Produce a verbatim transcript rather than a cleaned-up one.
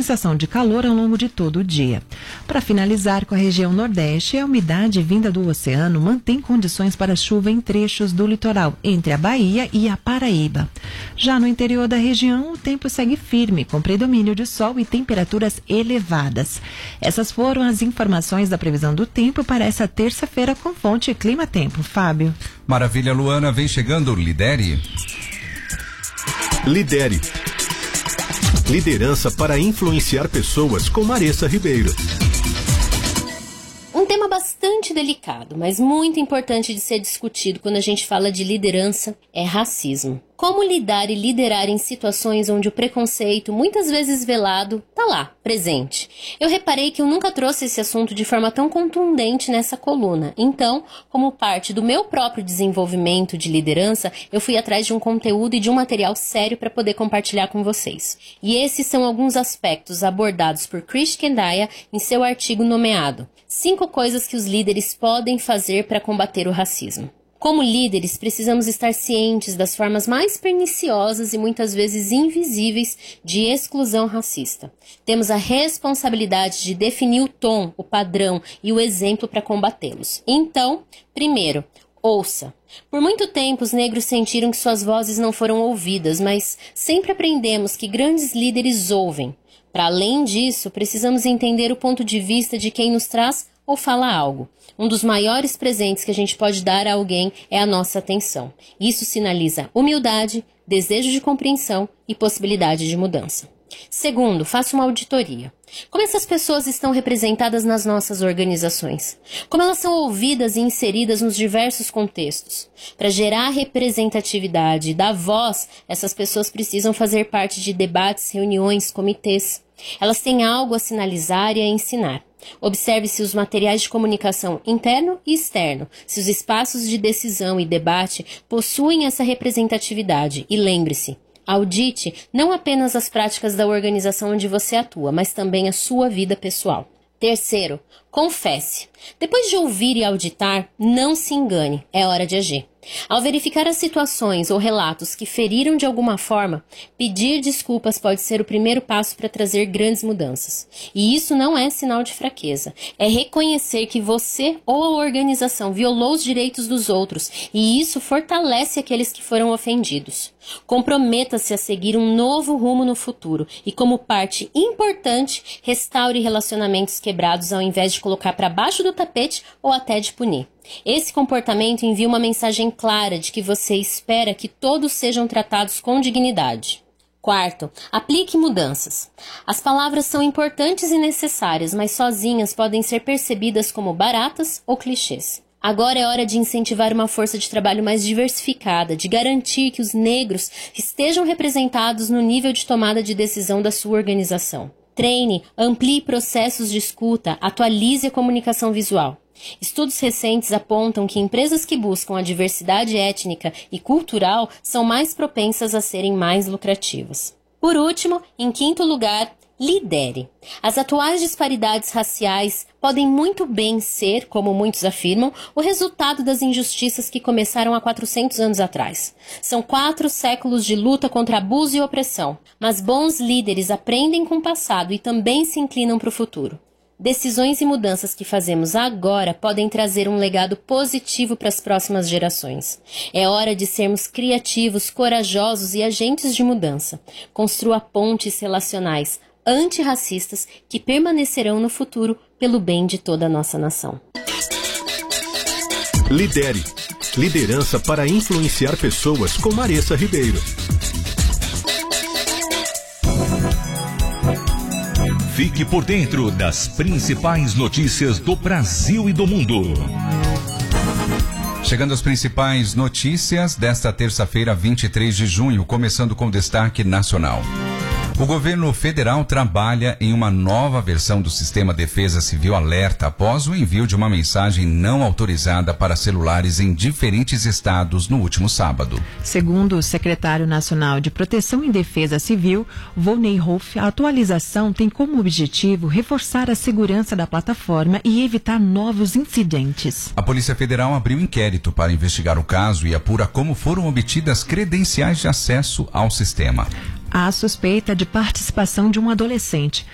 sensação de calor ao longo de todo o dia. Para finalizar com a região Nordeste, a umidade vinda do oceano mantém condições para chuva em trechos do litoral, entre a Bahia e a Paraíba. Já no interior da região, o tempo segue firme, com predomínio de sol e temperaturas elevadas. Essas foram as informações da previsão do tempo para essa terça-feira com fonte Clima Tempo. Fábio. Maravilha, Luana. Vem chegando o Lidere. Lidere. Liderança para influenciar pessoas com Maressa Ribeiro. Um tema bastante delicado, mas muito importante de ser discutido quando a gente fala de liderança é racismo. Como lidar e liderar em situações onde o preconceito, muitas vezes velado, tá lá, presente. Eu reparei que eu nunca trouxe esse assunto de forma tão contundente nessa coluna. Então, como parte do meu próprio desenvolvimento de liderança, eu fui atrás de um conteúdo e de um material sério para poder compartilhar com vocês. E esses são alguns aspectos abordados por Krish Kendaya em seu artigo nomeado Cinco coisas que os líderes podem fazer para combater o racismo. Como líderes, precisamos estar cientes das formas mais perniciosas e muitas vezes invisíveis de exclusão racista. Temos a responsabilidade de definir o tom, o padrão e o exemplo para combatê-los. Então, primeiro, ouça. Por muito tempo, os negros sentiram que suas vozes não foram ouvidas, mas sempre aprendemos que grandes líderes ouvem. Para além disso, precisamos entender o ponto de vista de quem nos traz ou fala algo. Um dos maiores presentes que a gente pode dar a alguém é a nossa atenção. Isso sinaliza humildade, desejo de compreensão e possibilidade de mudança. Segundo, faça uma auditoria. Como essas pessoas estão representadas nas nossas organizações? Como elas são ouvidas e inseridas nos diversos contextos? Para gerar representatividade e dar voz, essas pessoas precisam fazer parte de debates, reuniões, comitês. Elas têm algo a sinalizar e a ensinar. Observe se os materiais de comunicação interno e externo, se os espaços de decisão e debate possuem essa representatividade. E lembre-se, audite não apenas as práticas da organização onde você atua, mas também a sua vida pessoal. Terceiro, confesse. Depois de ouvir e auditar, não se engane, é hora de agir. Ao verificar as situações ou relatos que feriram de alguma forma, pedir desculpas pode ser o primeiro passo para trazer grandes mudanças. E isso não é sinal de fraqueza. É reconhecer que você ou a organização violou os direitos dos outros, e isso fortalece aqueles que foram ofendidos. Comprometa-se a seguir um novo rumo no futuro e, como parte importante, restaure relacionamentos quebrados ao invés de colocar para baixo do tapete ou até de punir. Esse comportamento envia uma mensagem clara de que você espera que todos sejam tratados com dignidade. Quarto, aplique mudanças. As palavras são importantes e necessárias, mas sozinhas podem ser percebidas como baratas ou clichês. Agora é hora de incentivar uma força de trabalho mais diversificada, de garantir que os negros estejam representados no nível de tomada de decisão da sua organização. Treine, amplie processos de escuta, atualize a comunicação visual. Estudos recentes apontam que empresas que buscam a diversidade étnica e cultural são mais propensas a serem mais lucrativas. Por último, em quinto lugar, lidere. As atuais disparidades raciais podem muito bem ser, como muitos afirmam, o resultado das injustiças que começaram há quatrocentos anos atrás. São quatro séculos de luta contra abuso e opressão, mas bons líderes aprendem com o passado e também se inclinam para o futuro. Decisões e mudanças que fazemos agora podem trazer um legado positivo para as próximas gerações. É hora de sermos criativos, corajosos e agentes de mudança. Construa pontes relacionais antirracistas que permanecerão no futuro pelo bem de toda a nossa nação. Lidere. Liderança para influenciar pessoas com Maressa Ribeiro. Fique por dentro das principais notícias do Brasil e do mundo. Chegando às principais notícias desta terça-feira, vinte e três de junho, começando com destaque nacional. O governo federal trabalha em uma nova versão do Sistema Defesa Civil Alerta após o envio de uma mensagem não autorizada para celulares em diferentes estados no último sábado. Segundo o secretário nacional de Proteção e Defesa Civil, Volney Hoff, a atualização tem como objetivo reforçar a segurança da plataforma e evitar novos incidentes. A Polícia Federal abriu inquérito para investigar o caso e apura como foram obtidas credenciais de acesso ao sistema. Há suspeita de participação de um adolescente.